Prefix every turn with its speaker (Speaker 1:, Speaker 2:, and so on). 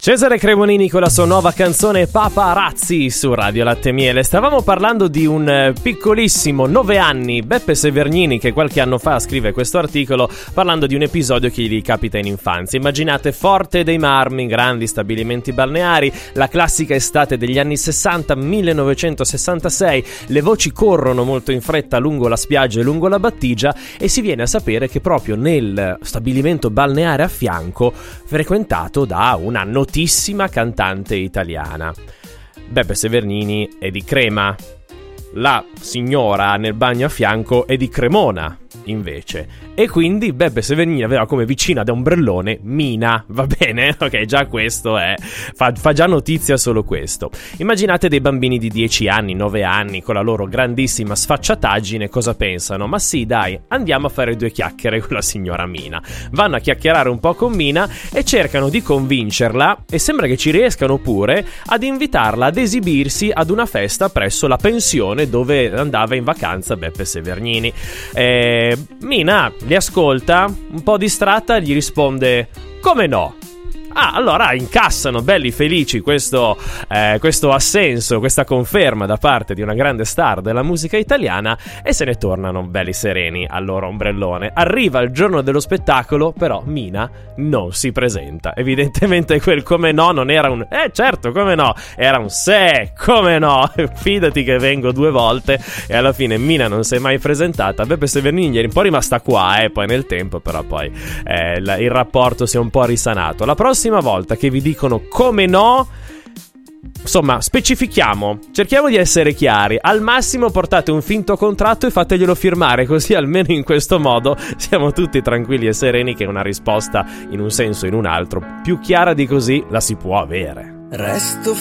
Speaker 1: Cesare Cremonini con la sua nuova canzone Paparazzi su Radio Latte Miele. Stavamo parlando di un piccolissimo 9 anni, Beppe Severnini, che qualche anno fa scrive questo articolo parlando di un episodio che gli capita in infanzia. Immaginate Forte dei Marmi, grandi stabilimenti balneari, la classica estate degli anni 60, 1966, le voci corrono molto in fretta lungo la spiaggia e lungo la battigia e si viene a sapere che proprio nel stabilimento balneare a fianco, frequentato da una notissima cantante italiana. Beppe Severnini è di Crema, la signora nel bagno a fianco è di Cremona invece, e quindi Beppe Severnini aveva come vicina da ombrellone Mina, va bene? Ok, già questo fa già notizia solo questo. Immaginate dei bambini di 10 anni, 9 anni con la loro grandissima sfacciataggine, cosa pensano? Ma sì, dai, andiamo a fare due chiacchiere con la signora Mina. Vanno a chiacchierare un po' con Mina e cercano di convincerla, e sembra che ci riescano pure, ad invitarla ad esibirsi ad una festa presso la pensione dove andava in vacanza Beppe Severnini. Mina li ascolta, un po' distratta, gli risponde: come no? Allora incassano belli felici questo assenso, questa conferma da parte di una grande star della musica italiana, e se ne tornano belli sereni al loro ombrellone. Arriva il giorno dello spettacolo, però Mina non si presenta. Evidentemente quel come no non era un certo come no, era un come no, fidati che vengo 2 volte. E alla fine Mina non si è mai presentata. Beppe Severnini è un po' rimasta qua, poi nel tempo però poi il rapporto si è un po' risanato. La prossima volta che vi dicono come no, insomma, specifichiamo, cerchiamo di essere chiari. Al massimo portate un finto contratto e fateglielo firmare, così almeno in questo modo siamo tutti tranquilli e sereni che una risposta in un senso o in un altro più chiara di così la si può avere.
Speaker 2: Resto